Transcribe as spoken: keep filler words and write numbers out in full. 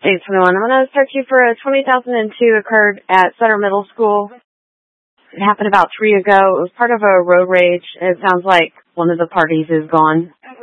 eight twenty-one. I'm going to search you for a twenty thousand two occurred at Sutter Middle School. It happened about three ago. It was part of a road rage. It sounds like one of the parties is gone.